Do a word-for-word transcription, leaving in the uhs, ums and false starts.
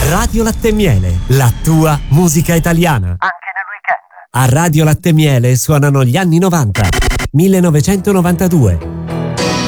Radio Latte e Miele, la tua musica italiana. Anche nel weekend. A Radio Latte e Miele suonano gli anni novanta, millenovecentonovantadue,